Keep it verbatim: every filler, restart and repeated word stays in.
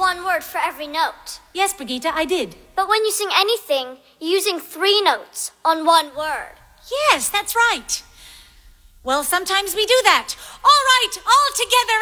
one word for every note. Yes, Brigitte, I did. But when you sing anything, you're using three notes on one word. Yes, that's right. Well, sometimes we do that. All right, all together.